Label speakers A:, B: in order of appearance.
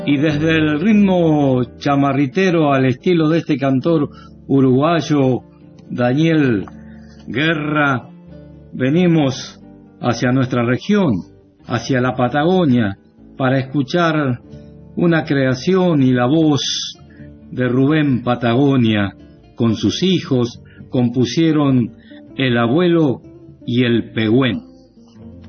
A: Y desde el ritmo chamarritero al estilo de este cantor uruguayo Daniel Guerra, venimos hacia nuestra región, hacia la Patagonia, para escuchar una creación y la voz de Rubén Patagonia. Con sus hijos compusieron El Abuelo y el Pehuen.